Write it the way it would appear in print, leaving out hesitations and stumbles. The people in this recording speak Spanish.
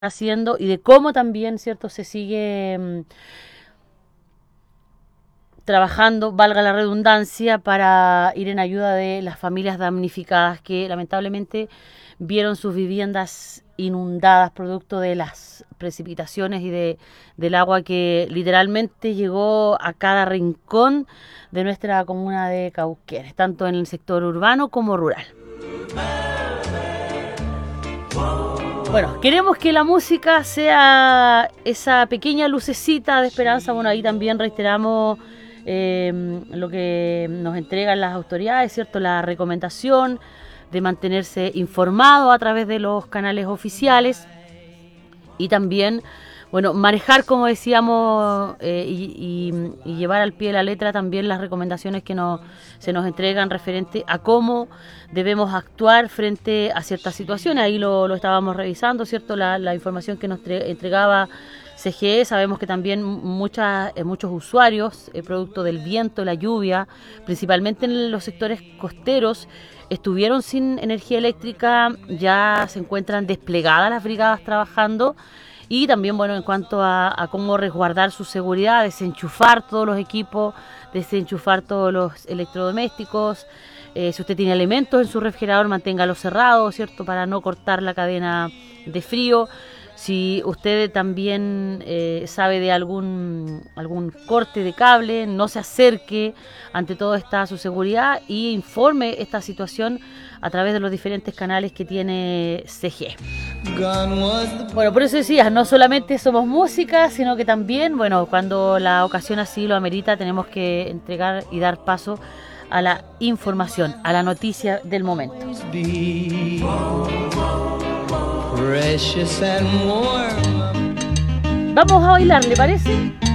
haciendo y de cómo también, ¿cierto?, se sigue trabajando, valga la redundancia, para ir en ayuda de las familias damnificadas que lamentablemente vieron sus viviendas inundadas producto de las precipitaciones y del agua que literalmente llegó a cada rincón de nuestra comuna de Cauquenes, tanto en el sector urbano como rural. Bueno, queremos que la música sea esa pequeña lucecita de esperanza. Bueno, ahí también reiteramos lo que nos entregan las autoridades, ¿cierto? La recomendación de mantenerse informado a través de los canales oficiales y también, bueno, manejar, como decíamos, y llevar al pie de la letra también las recomendaciones que se nos entregan referente a cómo debemos actuar frente a ciertas situaciones. Ahí lo estábamos revisando, ¿cierto? La información que nos entregaba CGE. Sabemos que también muchos usuarios, producto del viento, la lluvia, principalmente en los sectores costeros, estuvieron sin energía eléctrica. Ya se encuentran desplegadas las brigadas trabajando. Y también, bueno, en cuanto a cómo resguardar su seguridad, desenchufar todos los equipos, desenchufar todos los electrodomésticos. Si usted tiene alimentos en su refrigerador, manténgalo cerrado, ¿cierto?, para no cortar la cadena de frío. Si usted también sabe de algún corte de cable, no se acerque. Ante todo está su seguridad y informe esta situación a través de los diferentes canales que tiene CG. Bueno, por eso decía, no solamente somos música, sino que también, bueno, cuando la ocasión así lo amerita, tenemos que entregar y dar paso a la información, a la noticia del momento. Vamos a bailar, ¿le parece?